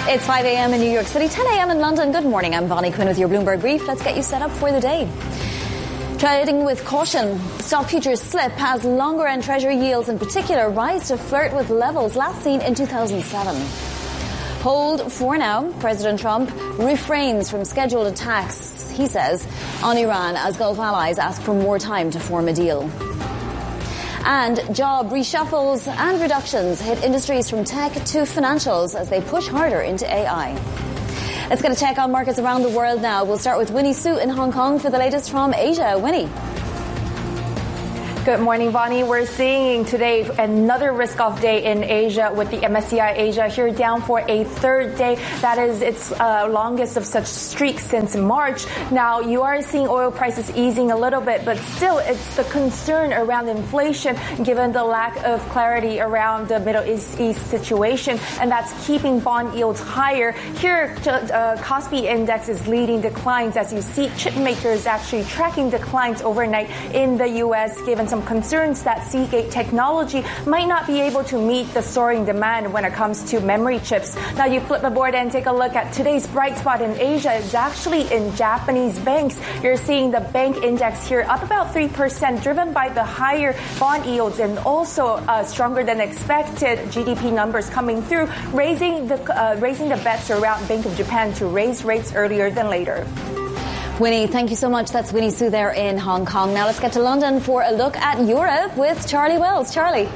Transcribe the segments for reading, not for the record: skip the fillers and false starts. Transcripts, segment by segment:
It's 5 a.m. in New York City, 10 a.m. in London. Good morning. I'm Bonnie Quinn with your Bloomberg Brief. Let's get you set up for the day. Trading with caution. Stock futures slip as longer end Treasury yields in particular rise to flirt with levels last seen in 2007. Hold for now. President Trump refrains from scheduled attacks, he says, on Iran as Gulf allies ask for more time to form a deal. And job reshuffles and reductions hit industries from tech to financials as they push harder into AI. Let's get a check on markets around the world now. We'll start with Winnie Su in Hong Kong for the latest from Asia. Winnie. Good morning, Bonnie. We're seeing today another risk-off day in Asia with the MSCI Asia here down for a third day. That is its longest of such streak since March. Now, you are seeing oil prices easing a little bit, but still it's the concern around inflation given the lack of clarity around the Middle East situation, and that's keeping bond yields higher. Here, Kospi index is leading declines as you see chip makers actually tracking declines overnight in the U.S. given some concerns that Seagate Technology might not be able to meet the soaring demand when it comes to memory chips. Now you flip the board and take a look at today's bright spot in Asia is actually in Japanese banks. You're seeing the bank index here up about 3%, driven by the higher bond yields and also stronger than expected GDP numbers coming through, raising the bets around Bank of Japan to raise rates earlier than later. Winnie, thank you so much. That's Winnie Su there in Hong Kong. Now let's get to London for a look at Europe with Charlie Wells. Charlie.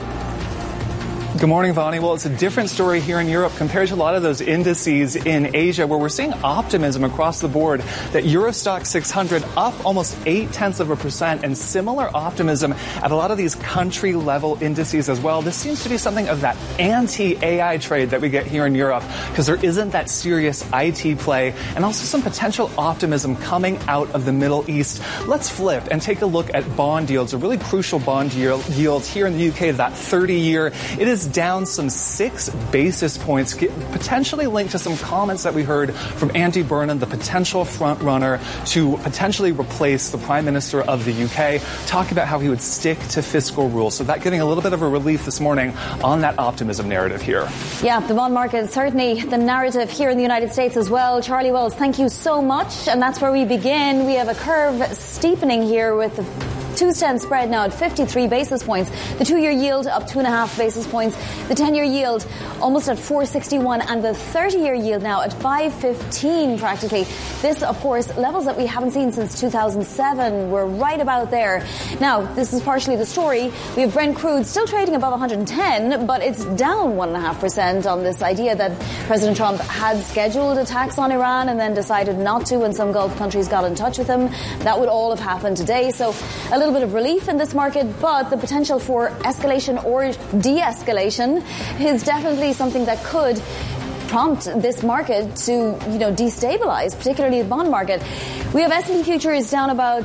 Good morning, Vonnie. Well, it's a different story here in Europe compared to a lot of those indices in Asia where we're seeing optimism across the board. That Euro Stoxx 600 up almost 0.8% and similar optimism at a lot of these country-level indices as well. This seems to be something of that anti-AI trade that we get here in Europe because there isn't that serious IT play and also some potential optimism coming out of the Middle East. Let's flip and take a look at bond yields, a really crucial bond yield here in the UK, that 30-year. It is down some 6 basis points, potentially linked to some comments that we heard from Andy Burnham, the potential front runner to potentially replace the Prime Minister of the UK, talking about how he would stick to fiscal rules. So that getting a little bit of a relief this morning on that optimism narrative here. Yeah, the bond market, certainly the narrative here in the United States as well. Charlie Wells, thank you so much. And that's where we begin. We have a curve steepening here with the 2-10 spread now at 53 basis points. The 2-year yield up 2.5 basis points. The 10-year yield almost at 4.61 and the 30-year yield now at 5.15 practically. This, of course, levels that we haven't seen since 2007. We're right about there. Now, this is partially the story. We have Brent crude still trading above 110, but it's down 1.5% on this idea that President Trump had scheduled attacks on Iran and then decided not to when some Gulf countries got in touch with him. That would all have happened today. So a little bit of relief in this market, but the potential for escalation or de-escalation is definitely something that could prompt this market to, destabilize, particularly the bond market. We have S&P futures down about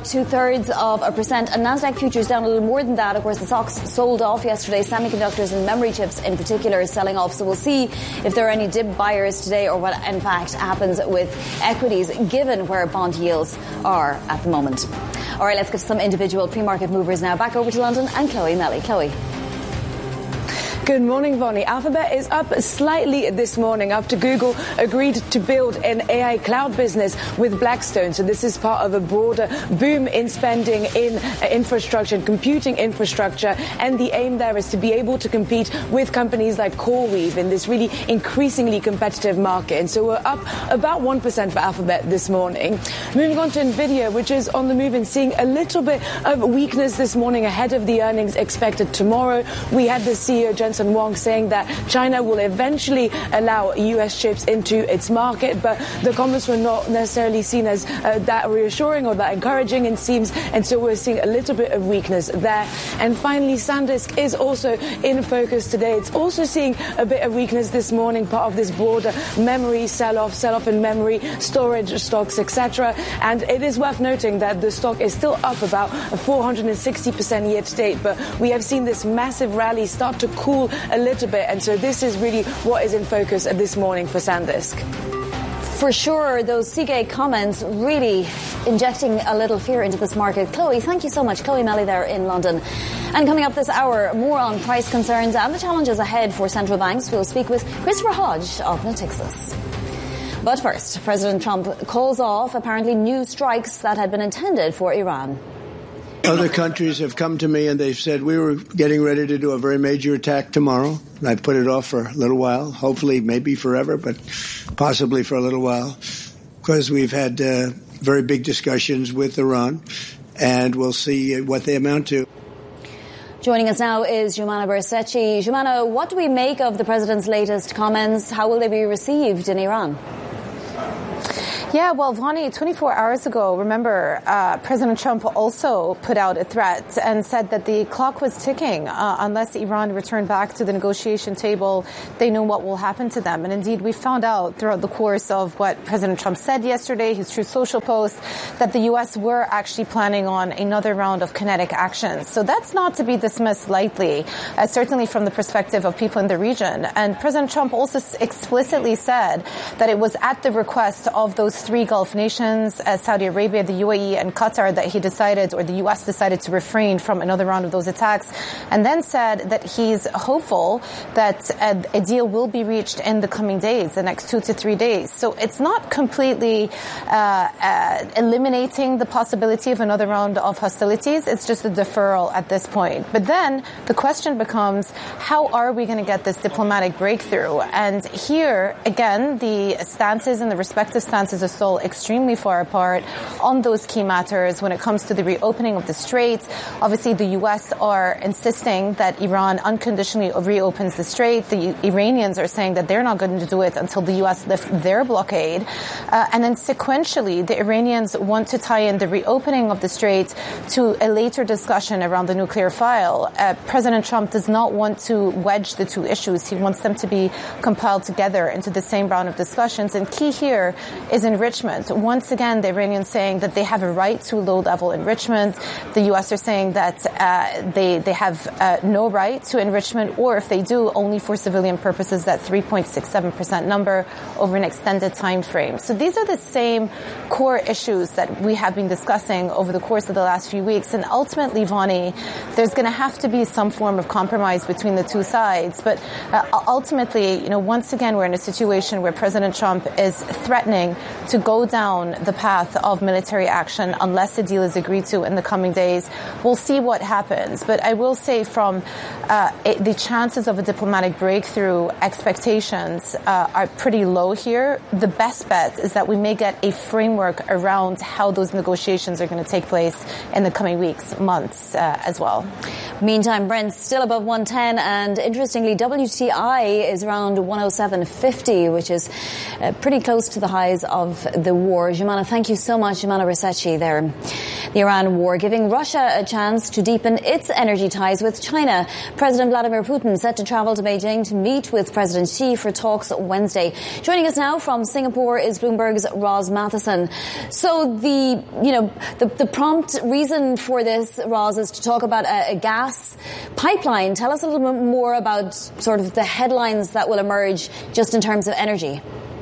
0.2% and Nasdaq futures down a little more than that. Of course, the stocks sold off yesterday. Semiconductors and memory chips in particular is selling off. So we'll see if there are any dip buyers today or what, in fact, happens with equities, given where bond yields are at the moment. All right, let's get to some individual pre-market movers now. Back over to London and Chloe Melly. Chloe. Good morning, Vonnie. Alphabet is up slightly this morning after Google agreed to build an AI cloud business with Blackstone. So this is part of a broader boom in spending in infrastructure and computing infrastructure. And the aim there is to be able to compete with companies like CoreWeave in this really increasingly competitive market. And so we're up about 1% for Alphabet this morning. Moving on to NVIDIA, which is on the move and seeing a little bit of weakness this morning ahead of the earnings expected tomorrow. We had the CEO, Jensen Huang, saying that China will eventually allow U.S. chips into its market, but the comments were not necessarily seen as that reassuring or that encouraging, it seems, and so we're seeing a little bit of weakness there. And finally, SanDisk is also in focus today. It's also seeing a bit of weakness this morning, part of this broader memory sell-off in memory, storage stocks, etc. And it is worth noting that the stock is still up about 460% year to date, but we have seen this massive rally start to cool a little bit, and so this is really what is in focus this morning for SanDisk. For sure, those Seagate comments really injecting a little fear into this market. Chloe, thank you so much. Chloe Melly there in London. And coming up this hour, more on price concerns and the challenges ahead for central banks. We'll speak with Christopher Hodge of Natixis. But first, President Trump calls off apparently new strikes that had been intended for Iran. Other countries have come to me and they've said we were getting ready to do a very major attack tomorrow. I've put it off for a little while, hopefully maybe forever, but possibly for a little while, because we've had very big discussions with Iran, and we'll see what they amount to. Joining us now is Joumanna Bercetche. Joumanna, what do we make of the president's latest comments? How will they be received in Iran? Yeah, well, Vonnie, 24 hours ago, remember, President Trump also put out a threat and said that the clock was ticking. Unless Iran returned back to the negotiation table, they know what will happen to them. And indeed, we found out throughout the course of what President Trump said yesterday, his Truth Social post, that the U.S. were actually planning on another round of kinetic actions. So that's not to be dismissed lightly, certainly from the perspective of people in the region. And President Trump also explicitly said that it was at the request of those three Gulf nations, Saudi Arabia, the UAE, and Qatar, that he decided, or the U.S. decided, to refrain from another round of those attacks, and then said that he's hopeful that a deal will be reached in the coming days, the next 2 to 3 days. So it's not completely eliminating the possibility of another round of hostilities. It's just a deferral at this point. But then the question becomes, how are we going to get this diplomatic breakthrough? And here, again, the stances and the respective stances are still extremely far apart on those key matters when it comes to the reopening of the Strait. Obviously, the U.S. are insisting that Iran unconditionally reopens the Strait. The Iranians are saying that they're not going to do it until the U.S. lift their blockade. And then sequentially, the Iranians want to tie in the reopening of the Strait to a later discussion around the nuclear file. President Trump does not want to wedge the two issues. He wants them to be compiled together into the same round of discussions. And key here is enrichment. Once again, the Iranians saying that they have a right to low-level enrichment. The U.S. are saying that they have no right to enrichment, or if they do, only for civilian purposes, that 3.67% number over an extended time frame. So these are the same core issues that we have been discussing over the course of the last few weeks. And ultimately, Vonnie, there's going to have to be some form of compromise between the two sides. But ultimately, once again, we're in a situation where President Trump is threatening to go down the path of military action unless a deal is agreed to in the coming days. We'll see what happens. But I will say from the chances of a diplomatic breakthrough, expectations are pretty low here. The best bet is that we may get a framework around how those negotiations are going to take place in the coming weeks, months as well. Meantime, Brent's still above 110, and interestingly, WTI is around 107.50, which is pretty close to the highs of the war. Joumanna, thank you so much. Joumanna Bercetche there. The Iran war giving Russia a chance to deepen its energy ties with China. President Vladimir Putin set to travel to Beijing to meet with President Xi for talks Wednesday. Joining us now from Singapore is Bloomberg's Roz Matheson. So the prompt reason for this, Roz, is to talk about a gas pipeline. Tell us a little bit more about sort of the headlines that will emerge just in terms of energy.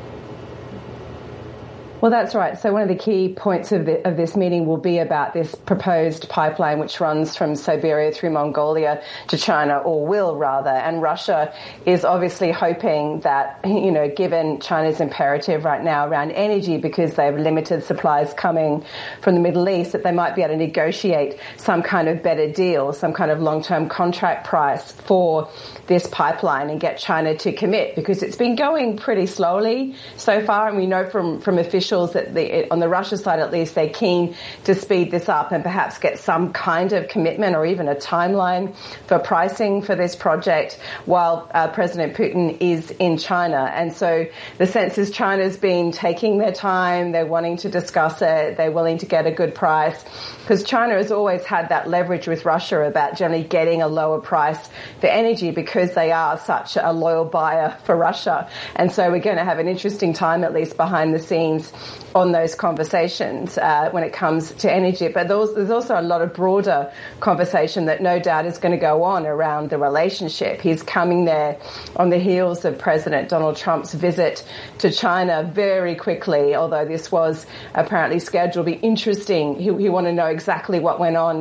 Well, that's right. So one of the key points of this meeting will be about this proposed pipeline, which runs from Siberia through Mongolia to China, or will rather. And Russia is obviously hoping that, given China's imperative right now around energy, because they have limited supplies coming from the Middle East, that they might be able to negotiate some kind of better deal, some kind of long-term contract price for this pipeline and get China to commit, because it's been going pretty slowly so far. And we know from officials that on the Russia side, at least, they're keen to speed this up and perhaps get some kind of commitment or even a timeline for pricing for this project while President Putin is in China. And so the sense is China's been taking their time. They're wanting to discuss it. They're willing to get a good price, because China has always had that leverage with Russia about generally getting a lower price for energy, because they are such a loyal buyer for Russia. And so we're going to have an interesting time, at least behind the scenes, on those conversations when it comes to energy. But there's also a lot of broader conversation that no doubt is going to go on around the relationship. He's coming there on the heels of President Donald Trump's visit to China very quickly, although this was apparently scheduled to be interesting. He want to know exactly what went on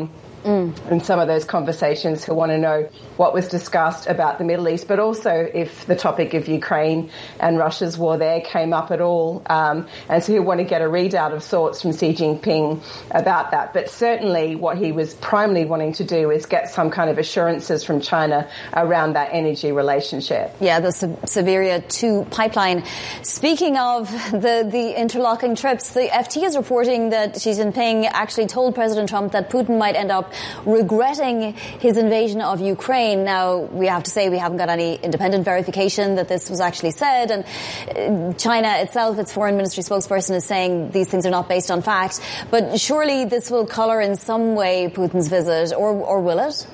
in some of those conversations, who want to know what was discussed about the Middle East, but also if the topic of Ukraine and Russia's war there came up at all. And so he'll want to get a readout of sorts from Xi Jinping about that. But certainly what he was primarily wanting to do is get some kind of assurances from China around that energy relationship. Yeah, the Siberia 2 pipeline. Speaking of the interlocking trips, the FT is reporting that Xi Jinping actually told President Trump that Putin might end up regretting his invasion of Ukraine. Now, we have to say we haven't got any independent verification that this was actually said, and China itself, its foreign ministry spokesperson, is saying these things are not based on fact. But surely this will colour in some way Putin's visit, or will it?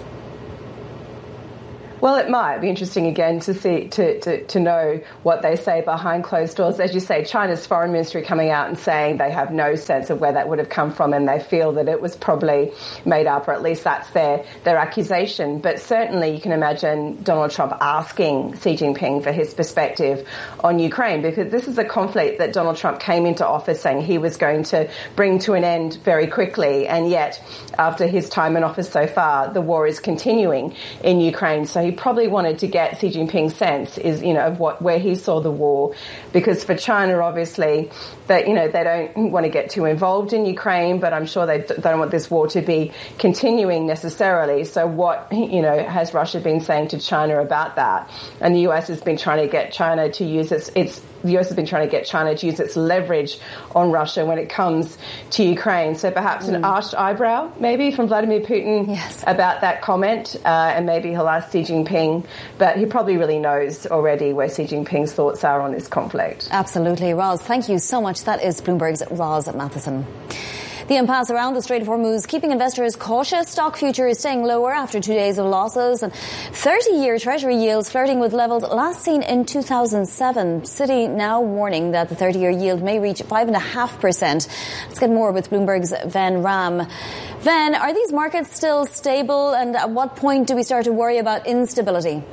Well, it might be interesting again to see to know what they say behind closed doors. As you say, China's foreign ministry coming out and saying they have no sense of where that would have come from, and they feel that it was probably made up, or at least that's their accusation. But certainly you can imagine Donald Trump asking Xi Jinping for his perspective on Ukraine, because this is a conflict that Donald Trump came into office saying he was going to bring to an end very quickly, and yet after his time in office so far, the war is continuing in Ukraine. So he probably wanted to get Xi Jinping's sense of where he saw the war, because for China, obviously, that they don't want to get too involved in Ukraine, but I'm sure they don't want this war to be continuing necessarily. So what has Russia been saying to China about that? And the US has been trying to get China to use the US has been trying to get China to use its leverage on Russia when it comes to Ukraine. So perhaps an arched eyebrow, maybe, from Vladimir Putin about that comment, and maybe he'll ask Xi Jinping, but he probably really knows already where Xi Jinping's thoughts are on this conflict. Absolutely. Roz, thank you so much. That is Bloomberg's Roz Matheson. The impasse around the Strait of Hormuz keeping investors cautious. Stock futures staying lower after 2 days of losses, and 30-year Treasury yields flirting with levels last seen in 2007. Citi now warning that the 30-year yield may reach 5.5%. Let's get more with Bloomberg's Ven Ram. Ven, are these markets still stable, and at what point do we start to worry about instability?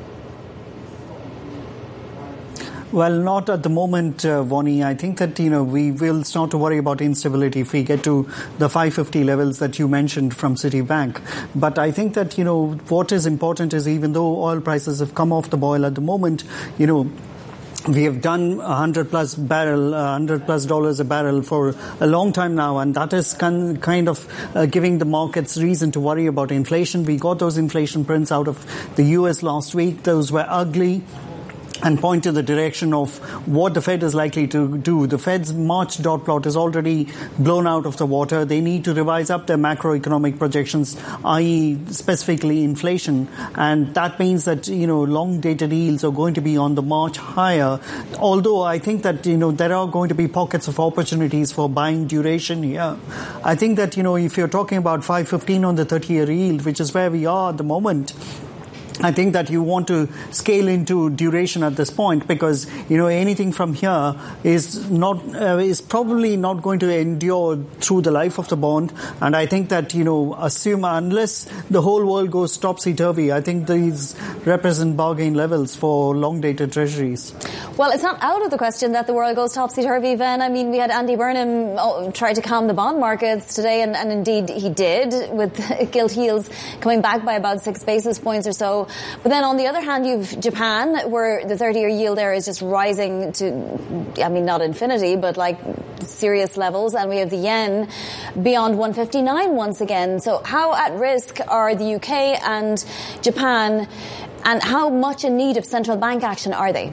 Well, not at the moment, Vonnie. I think that, we will start to worry about instability if we get to the 550 levels that you mentioned from Citibank. But I think that, what is important is, even though oil prices have come off the boil at the moment, we have done $100+ a barrel for a long time now, and that is kind of giving the markets reason to worry about inflation. We got those inflation prints out of the US last week. Those were ugly and point to the direction of what the Fed is likely to do. The Fed's March dot plot is already blown out of the water. They need to revise up their macroeconomic projections, i.e. specifically inflation. And that means that, long-dated yields are going to be on the march higher. Although I think that, there are going to be pockets of opportunities for buying duration here. I think that, if you're talking about 515 on the 30-year yield, which is where we are at the moment, I think that you want to scale into duration at this point, because anything from here is probably not going to endure through the life of the bond. And I think that assume unless the whole world goes topsy-turvy, I think these represent bargain levels for long-dated treasuries. Well, it's not out of the question that the world goes topsy-turvy, Ven. I mean, we had Andy Burnham try to calm the bond markets today, and indeed he did, with gilt yields coming back by about 6 basis points or so. But then on the other hand, you've Japan, where the 30-year yield there is just rising to, not infinity, but like serious levels. And we have the yen beyond 159 once again. So how at risk are the UK and Japan, and how much in need of central bank action are they?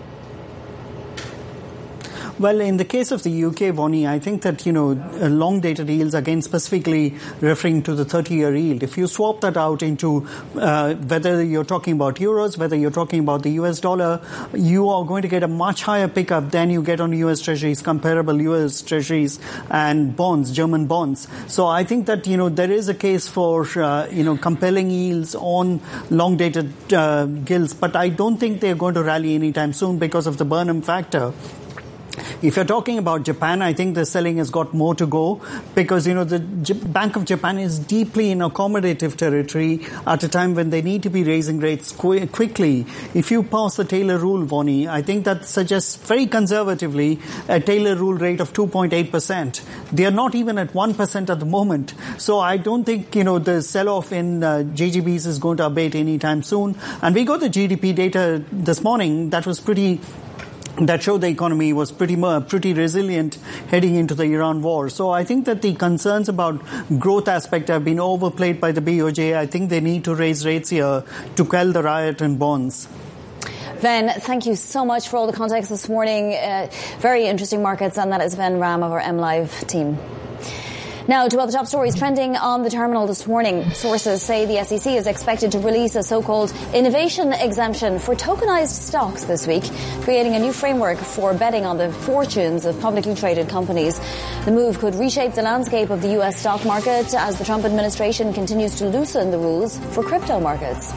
Well, in the case of the UK, Vonnie, I think that, long-dated yields, again, specifically referring to the 30-year yield, if you swap that out into whether you're talking about euros, whether you're talking about the US dollar, you are going to get a much higher pickup than you get on US treasuries, comparable US treasuries and bonds, German bonds. So I think that, there is a case for, compelling yields on long-dated gilts, but I don't think they're going to rally anytime soon because of the Burnham factor. If you're talking about Japan, I think the selling has got more to go because, the Bank of Japan is deeply in accommodative territory at a time when they need to be raising rates quickly. If you pass the Taylor rule, Vonnie, I think that suggests very conservatively a Taylor rule rate of 2.8%. They are not even at 1% at the moment. So I don't think, the sell-off in JGBs is going to abate anytime soon. And we got the GDP data this morning that showed the economy was pretty resilient heading into the Iran war. So I think that the concerns about growth aspect have been overplayed by the BOJ. I think they need to raise rates here to quell the riot in bonds. Ven, thank you so much for all the context this morning. Very interesting markets, and that is Ven Ram of our MLive team. Now, to other top stories trending on the terminal this morning. Sources say the SEC is expected to release a so-called innovation exemption for tokenized stocks this week, creating a new framework for betting on the fortunes of publicly traded companies. The move could reshape the landscape of the US stock market as the Trump administration continues to loosen the rules for crypto markets.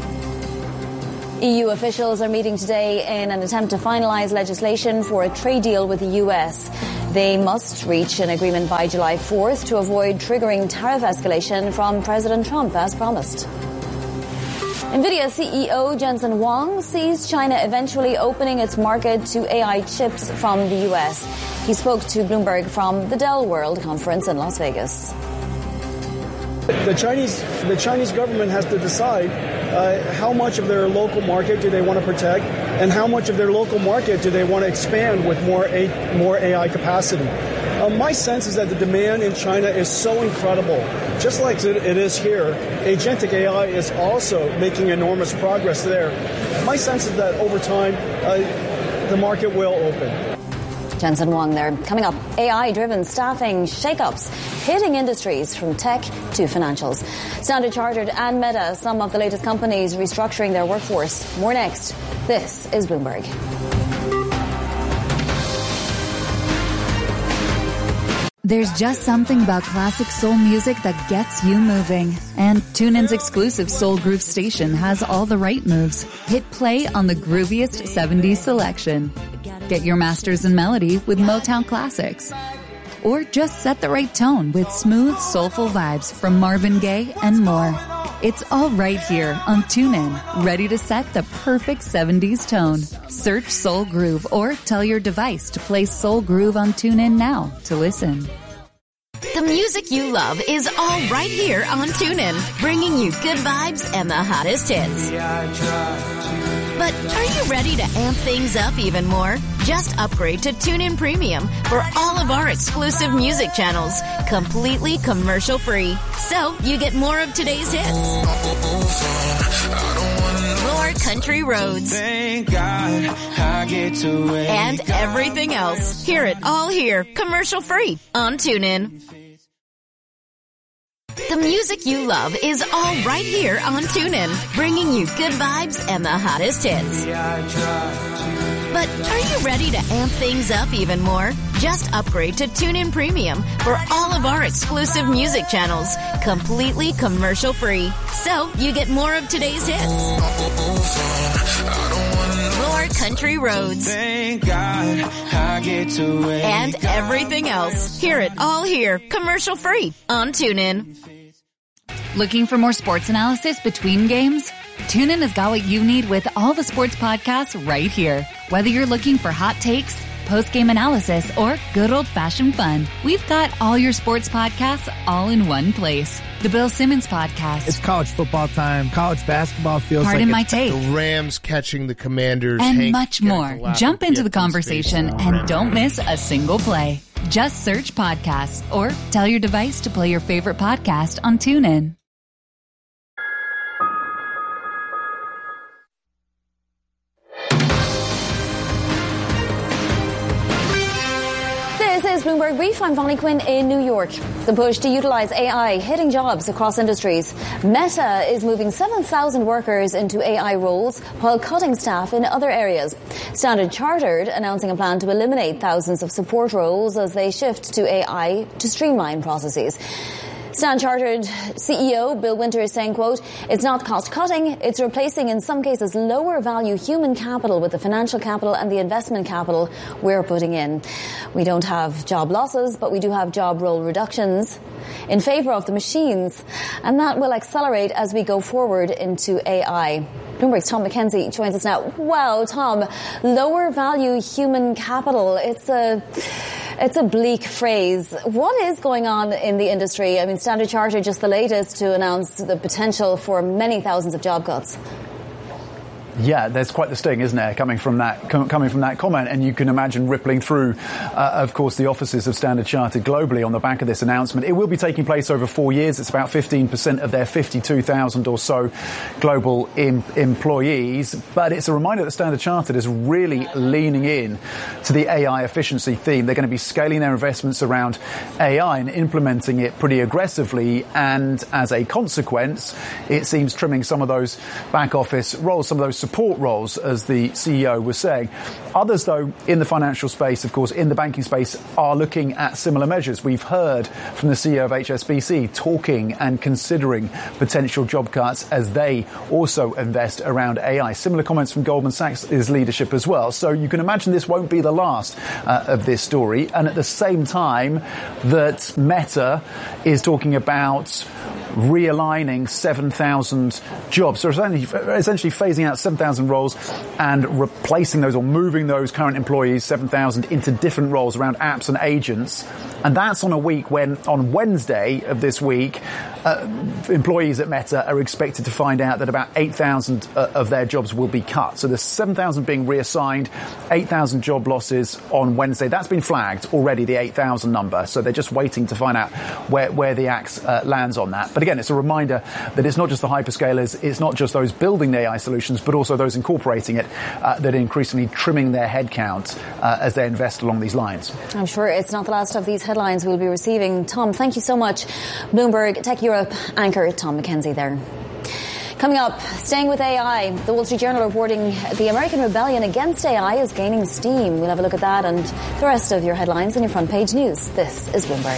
EU officials are meeting today in an attempt to finalise legislation for a trade deal with the US. They must reach an agreement by July 4th to avoid triggering tariff escalation from President Trump, as promised. NVIDIA CEO Jensen Huang sees China eventually opening its market to AI chips from the US. He spoke to Bloomberg from the Dell World Conference in Las Vegas. The Chinese government has to decide how much of their local market do they want to protect and how much of their local market do they want to expand with more AI capacity. My sense is that the demand in China is so incredible. Just like it is here, agentic AI is also making enormous progress there. My sense is that over time, the market will open. Jensen Huang there. Coming up, AI-driven staffing shakeups hitting industries from tech to financials. Standard Chartered and Meta, some of the latest companies restructuring their workforce. More next. This is Bloomberg. There's just something about classic soul music that gets you moving. And TuneIn's exclusive Soul Groove station has all the right moves. Hit play on the grooviest 70s selection. Get your masters in melody with Motown classics. Or just set the right tone with smooth, soulful vibes from Marvin Gaye and more. It's all right here on TuneIn, ready to set the perfect 70s tone. Search Soul Groove or tell your device to play Soul Groove on TuneIn now to listen. The music you love is all right here on TuneIn, bringing you good vibes and the hottest hits. But are you ready to amp things up even more? Just upgrade to TuneIn Premium for all of our exclusive music channels, completely commercial-free. So you get more of today's hits, more country roads, and everything else. Hear it all here, commercial-free on TuneIn. The music you love is all right here on TuneIn, bringing you good vibes and the hottest hits. But are you ready to amp things up even more? Just upgrade to TuneIn Premium for all of our exclusive music channels, completely commercial-free. So you get more of today's hits, more country roads, and everything else. Hear it all here, commercial-free on TuneIn. Looking for more sports analysis between games? TuneIn has got what you need with all the sports podcasts right here. Whether you're looking for hot takes, post-game analysis, or good old-fashioned fun, we've got all your sports podcasts all in one place. The Bill Simmons Podcast. It's college football time. College basketball feels Pardon my take. The Rams catching the Commanders. And much more. Jump into the conversation and don't miss a single play. Just search podcasts or tell your device to play your favorite podcast on TuneIn. This is Bloomberg Brief. I'm Vonnie Quinn in New York. The push to utilize AI hitting jobs across industries. Meta is moving 7,000 workers into AI roles while cutting staff in other areas. Standard Chartered announcing a plan to eliminate thousands of support roles as they shift to AI to streamline processes. Standard Chartered CEO Bill Winter is saying, quote, "It's not cost cutting, it's replacing in some cases lower value human capital with the financial capital and the investment capital we're putting in. We don't have job losses, but we do have job role reductions in favour of the machines, and that will accelerate as we go forward into AI." Bloomberg's Tom McKenzie joins us now. Wow, Tom, lower value human capital. It's a bleak phrase. What is going on in the industry? I mean, Standard Chartered just the latest to announce the potential for many thousands of job cuts. Yeah, there's quite the sting, isn't there, coming from that comment, and you can imagine rippling through, of course, the offices of Standard Chartered globally on the back of this announcement. It will be taking place over 4 years. It's about 15% of their 52,000 or so global employees. But it's a reminder that Standard Chartered is really leaning in to the AI efficiency theme. They're going to be scaling their investments around AI and implementing it pretty aggressively. And as a consequence, it seems trimming some of those back office roles, some of those support roles, as the CEO was saying. Others, though, in the financial space, of course, in the banking space, are looking at similar measures. We've heard from the CEO of HSBC talking and considering potential job cuts as they also invest around AI. Similar comments from Goldman Sachs' leadership as well. So you can imagine this won't be the last of this story. And at the same time that Meta is talking about realigning 7,000 jobs. So essentially phasing out 7,000 roles and replacing those or moving those current employees, 7,000, into different roles around apps and agents. And that's on a week when, on Wednesday of this week, employees at Meta are expected to find out that about 8,000 of their jobs will be cut. So there's 7,000 being reassigned, 8,000 job losses on Wednesday. That's been flagged already, the 8,000 number. So they're just waiting to find out where the axe lands on that. But again, it's a reminder that it's not just the hyperscalers, it's not just those building the AI solutions, but also those incorporating it that are increasingly trimming their headcount as they invest along these lines. I'm sure it's not the last of these headlines we'll be receiving. Tom, thank you so much. Bloomberg Tech Europe anchor Tom McKenzie there. Coming up, staying with AI, the Wall Street Journal reporting the American rebellion against AI is gaining steam. We'll have a look at that and the rest of your headlines in your front page news. This is Bloomberg.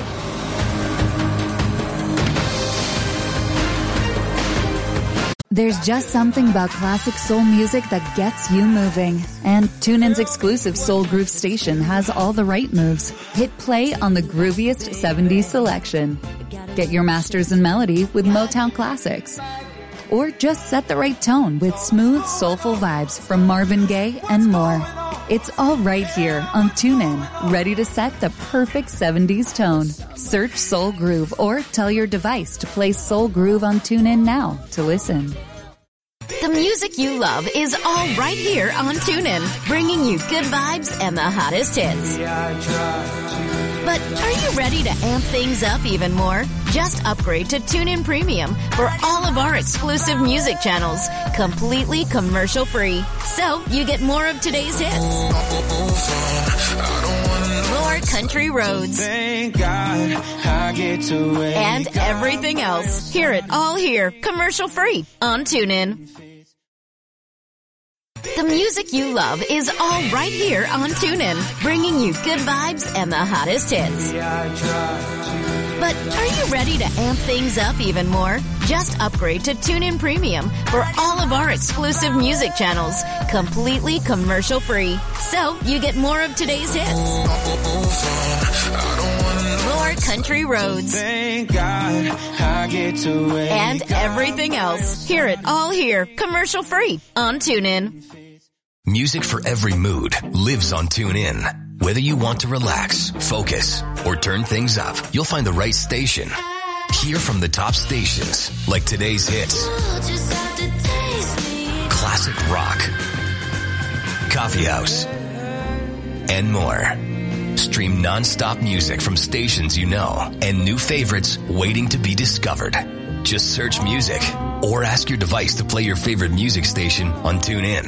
There's just something about classic soul music that gets you moving. And TuneIn's exclusive Soul Groove station has all the right moves. Hit play on the grooviest 70s selection. Get your masters in melody with Motown classics. Or just set the right tone with smooth, soulful vibes from Marvin Gaye and more. It's all right here on TuneIn, ready to set the perfect 70s tone. Search Soul Groove or tell your device to play Soul Groove on TuneIn now to listen. The music you love is all right here on TuneIn, bringing you good vibes and the hottest hits. But are you ready to amp things up even more? Just upgrade to TuneIn Premium for all of our exclusive music channels, completely commercial-free. So you get more of today's hits, more country roads, thank God I get to and everything else. Hear it all here, commercial-free on TuneIn. The music you love is all right here on TuneIn, bringing you good vibes and the hottest hits. But are you ready to amp things up even more? Just upgrade to TuneIn Premium for all of our exclusive music channels, completely commercial-free. So you get more of today's hits, more country roads, thank God I get to and everything else. Hear it all here, commercial-free on TuneIn. Music for every mood lives on TuneIn. Whether you want to relax, focus, or turn things up, you'll find the right station. Hear from the top stations, like today's hits, classic rock, coffee house, and more. Stream non-stop music from stations you know and new favorites waiting to be discovered. Just search music or ask your device to play your favorite music station on TuneIn.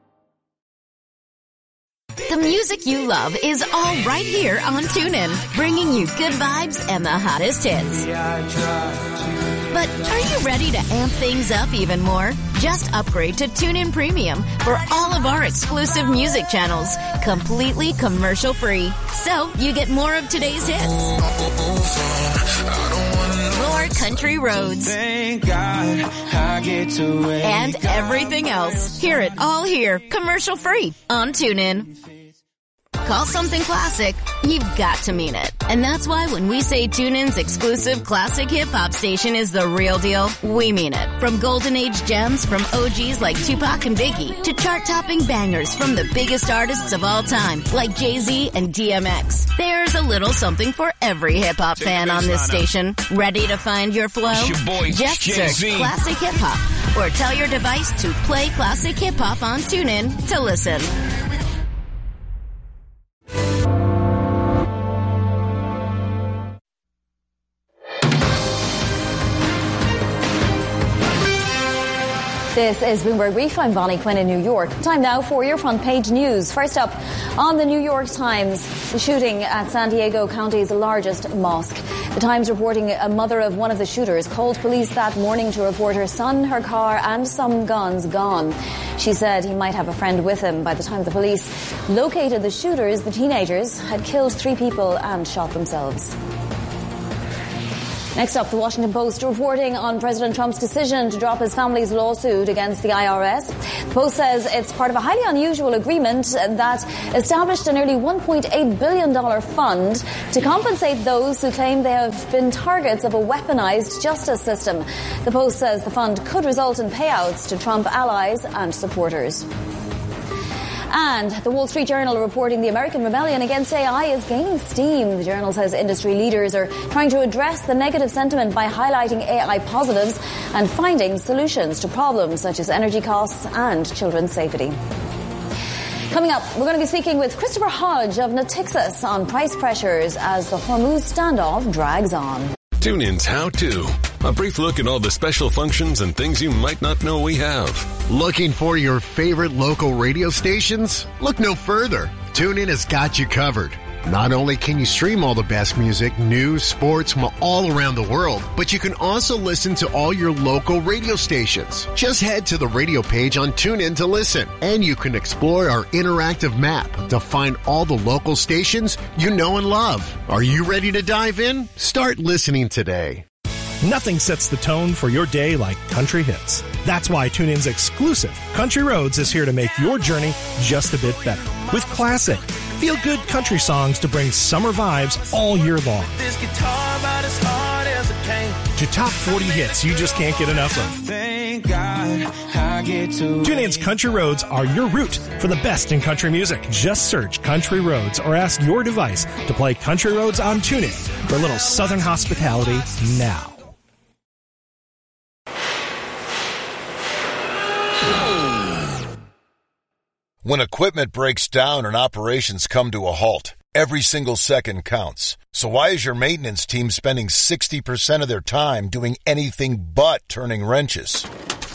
The music you love is all right here on TuneIn, bringing you good vibes and the hottest hits. But are you ready to amp things up even more? Just upgrade to TuneIn Premium for all of our exclusive music channels, completely commercial-free. So you get more of today's hits, more country roads, Thank God I get to wake and everything else. Hear it all here, commercial free on TuneIn. Call something classic, you've got to mean it. And that's why when we say TuneIn's exclusive classic hip-hop station is the real deal, we mean it. From golden age gems from OGs like Tupac and Biggie to chart-topping bangers from the biggest artists of all time like Jay-Z and DMX. There's a little something for every hip-hop fan on this station. Ready to find your flow? Just search Classic Hip Hop or tell your device to play Classic Hip Hop on TuneIn to listen. This is Bloomberg Brief. I'm Bonnie Quinn in New York. Time now for your front page news. First up, on the New York Times, the shooting at San Diego County's largest mosque. The Times reporting a mother of one of the shooters called police that morning to report her son, her car and some guns gone. She said he might have a friend with him. By the time the police located the shooters, the teenagers had killed 3 people and shot themselves. Next up, the Washington Post reporting on President Trump's decision to drop his family's lawsuit against the IRS. The Post says it's part of a highly unusual agreement that established a nearly $1.8 billion fund to compensate those who claim they have been targets of a weaponized justice system. The Post says the fund could result in payouts to Trump allies and supporters. And the Wall Street Journal reporting the American rebellion against AI is gaining steam. The Journal says industry leaders are trying to address the negative sentiment by highlighting AI positives and finding solutions to problems such as energy costs and children's safety. Coming up, we're going to be speaking with Christopher Hodge of Natixis on price pressures as the Hormuz standoff drags on. TuneIn's How To. A brief look at all the special functions and things you might not know we have. Looking for your favorite local radio stations? Look no further. TuneIn has got you covered. Not only can you stream all the best music, news, sports from all around the world, but you can also listen to all your local radio stations. Just head to the radio page on TuneIn to listen, and you can explore our interactive map to find all the local stations you know and love. Are you ready to dive in? Start listening today. Nothing sets the tone for your day like country hits. That's why TuneIn's exclusive Country Roads is here to make your journey just a bit better. With classic, feel-good country songs to bring summer vibes all year long. this guitar about as hard as it came. To top 40 hits you just can't get enough of. Thank God I get to TuneIn's Country Roads are your route for the best in country music. Just search Country Roads or ask your device to play Country Roads on TuneIn for a little southern hospitality now. When equipment breaks down and operations come to a halt, every single second counts. So why is your maintenance team spending 60% of their time doing anything but turning wrenches?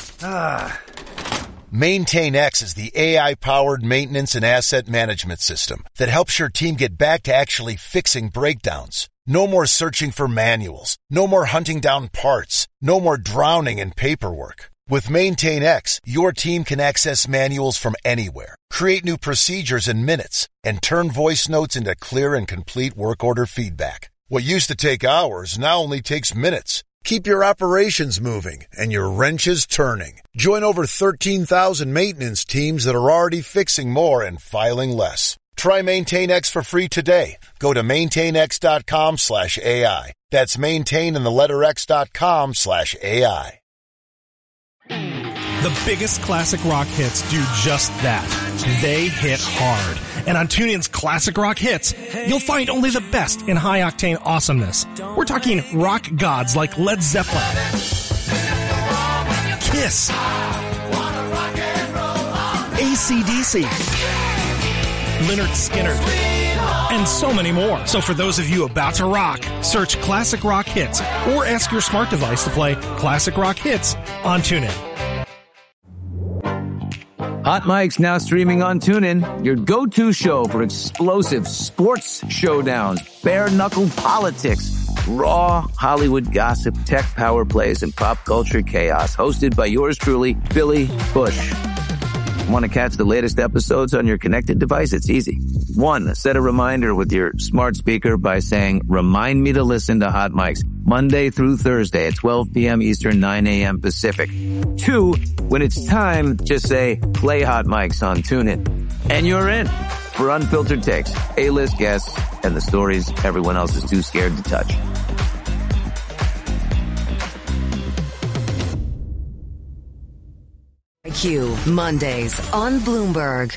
MaintainX is the AI-powered maintenance and asset management system that helps your team get back to actually fixing breakdowns. No more searching for manuals. No more hunting down parts. No more drowning in paperwork. With MaintainX, your team can access manuals from anywhere, create new procedures in minutes, and turn voice notes into clear and complete work order feedback. What used to take hours now only takes minutes. Keep your operations moving and your wrenches turning. Join over 13,000 maintenance teams that are already fixing more and filing less. Try MaintainX for free today. Go to maintainx.com/AI. That's maintain and the letter x.com/AI. The biggest classic rock hits do just that. They hit hard. And on TuneIn's Classic Rock Hits, you'll find only the best in high-octane awesomeness. We're talking rock gods like Led Zeppelin, Kiss, AC/DC, Lynyrd Skynyrd, and so many more. So for those of you about to rock, search Classic Rock Hits or ask your smart device to play Classic Rock Hits on TuneIn. Hot Mic's now streaming on TuneIn, your go-to show for explosive sports showdowns, bare-knuckle politics, raw Hollywood gossip, tech power plays, and pop culture chaos, hosted by yours truly, Billy Bush. Want to catch the latest episodes on your connected device? It's easy. 1, set a reminder with your smart speaker by saying, "Remind me to listen to Hot Mics," Monday through Thursday at 12 p.m. Eastern, 9 a.m. Pacific. 2, when it's time, just say, play Hot Mics on TuneIn. And you're in for unfiltered takes, A-list guests, and the stories everyone else is too scared to touch. IQ, Mondays on Bloomberg.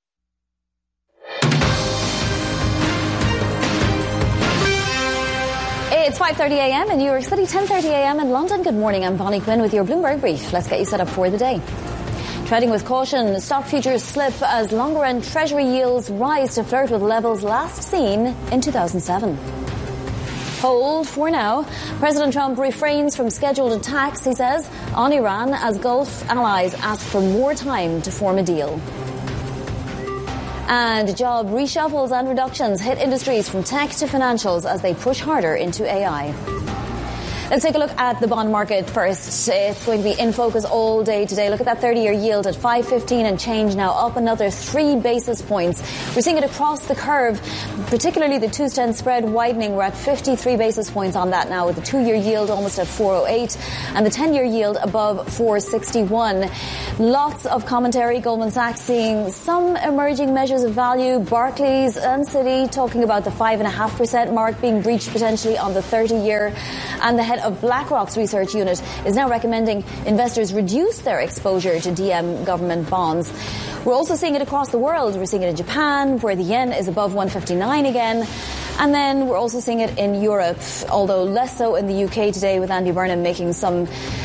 It's 5:30 a.m. in New York City, 10:30 a.m. in London. Good morning, I'm Bonnie Quinn with your Bloomberg Brief. Let's get you set up for the day. Trading with caution, stock futures slip as longer-end Treasury yields rise to flirt with levels last seen in 2007. Hold for now. President Trump refrains from scheduled attacks, he says, on Iran as Gulf allies ask for more time to form a deal. And job reshuffles and reductions hit industries from tech to financials as they push harder into AI. Let's take a look at the bond market first. It's going to be in focus all day today. Look at that 30-year yield at 5.15 and change now, up another 3 basis points. We're seeing it across the curve, particularly the 2-10 spread widening. We're at 53 basis points on that now, with the 2-year yield almost at 4.08 and the 10-year yield above 4.61. Lots of commentary. Goldman Sachs seeing some emerging measures of value. Barclays and Citi talking about the 5.5% mark being breached potentially on the 30-year. And the head of BlackRock's research unit is now recommending investors reduce their exposure to DM government bonds. We're also seeing it across the world. We're seeing it in Japan, where the yen is above 159 again. And then we're also seeing it in Europe, although less so in the UK today, with Andy Burnham making some